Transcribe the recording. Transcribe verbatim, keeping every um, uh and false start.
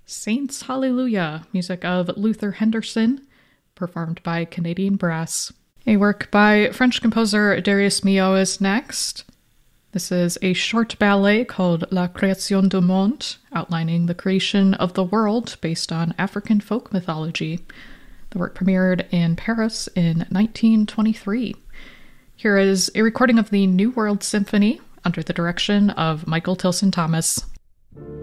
Saints Hallelujah, music of Luther Henderson, performed by Canadian Brass. A work by French composer Darius Milhaud is next. This is a short ballet called La Création du Monde, outlining the creation of the world based on African folk mythology. The work premiered in Paris in nineteen twenty-three. Here is a recording of the New World Symphony under the direction of Michael Tilson Thomas.